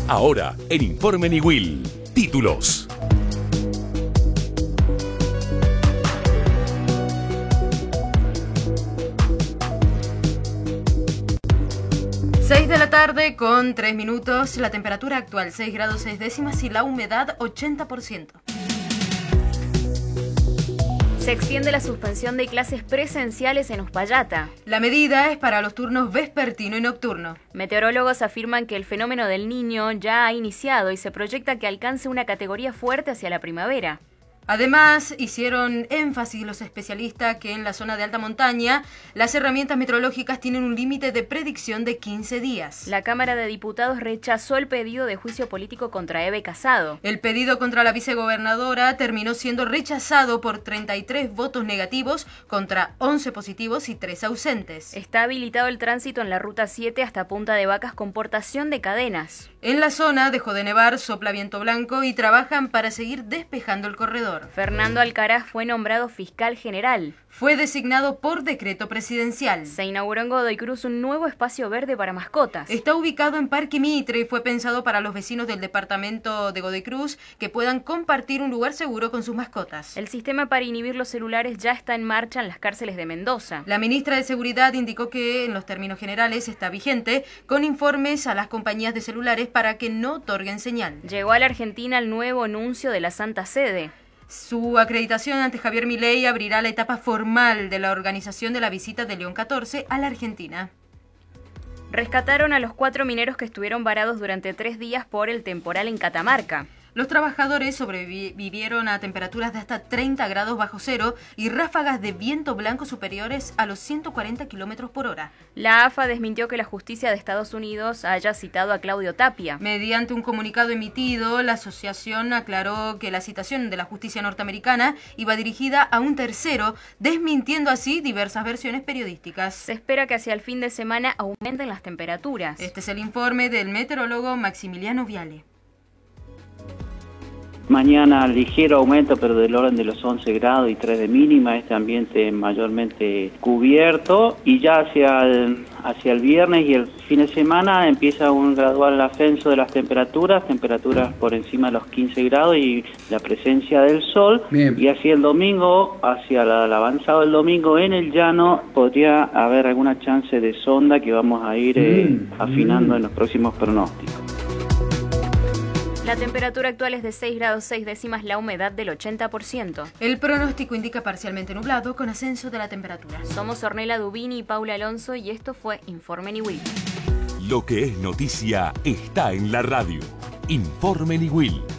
Ahora, en Informe Niwil, títulos. Seis de la tarde con 3 minutos, la temperatura actual 6 grados 6 décimas y la humedad 80%. Se extiende la suspensión de clases presenciales en Uspallata. La medida es para los turnos vespertino y nocturno. Meteorólogos afirman que el fenómeno del Niño ya ha iniciado y se proyecta que alcance una categoría fuerte hacia la primavera. Además, hicieron énfasis los especialistas que en la zona de alta montaña las herramientas meteorológicas tienen un límite de predicción de 15 días. La Cámara de Diputados rechazó el pedido de juicio político contra Eve Casado. El pedido contra la vicegobernadora terminó siendo rechazado por 33 votos negativos contra 11 positivos y 3 ausentes. Está habilitado el tránsito en la Ruta 7 hasta Punta de Vacas con portación de cadenas. En la zona dejó de nevar, sopla viento blanco y trabajan para seguir despejando el corredor. Fernando Alcaraz fue nombrado fiscal general. Fue designado por decreto presidencial. Se inauguró en Godoy Cruz un nuevo espacio verde para mascotas. Está ubicado en Parque Mitre y fue pensado para los vecinos del departamento de Godoy Cruz que puedan compartir un lugar seguro con sus mascotas. El sistema para inhibir los celulares ya está en marcha en las cárceles de Mendoza. La ministra de Seguridad indicó que, en los términos generales, está vigente con informes a las compañías de celulares para que no otorguen señal. Llegó a la Argentina el nuevo nuncio de la Santa Sede. Su acreditación ante Javier Milei abrirá la etapa formal de la organización de la visita de León XIV a la Argentina. Rescataron a los 4 mineros que estuvieron varados durante 3 días por el temporal en Catamarca. Los trabajadores sobrevivieron a temperaturas de hasta 30 grados bajo cero y ráfagas de viento blanco superiores a los 140 kilómetros por hora. La AFA desmintió que la justicia de Estados Unidos haya citado a Claudio Tapia. Mediante un comunicado emitido, la asociación aclaró que la citación de la justicia norteamericana iba dirigida a un tercero, desmintiendo así diversas versiones periodísticas. Se espera que hacia el fin de semana aumenten las temperaturas. Este es el informe del meteorólogo Maximiliano Viale. Mañana ligero aumento, pero del orden de los 11 grados y 3 de mínima, este ambiente mayormente cubierto, y ya hacia el viernes y el fin de semana empieza un gradual ascenso de las temperaturas por encima de los 15 grados y la presencia del sol. Bien. Y hacia el domingo, hacia el avanzado del domingo en el llano, podría haber alguna chance de sonda que vamos a ir afinando en los próximos pronósticos. La temperatura actual es de 6 grados 6 décimas, la humedad del 80%. El pronóstico indica parcialmente nublado con ascenso de la temperatura. Somos Ornella Dubini y Paula Alonso y esto fue Informe Niwil. Lo que es noticia está en la radio. Informe Niwil.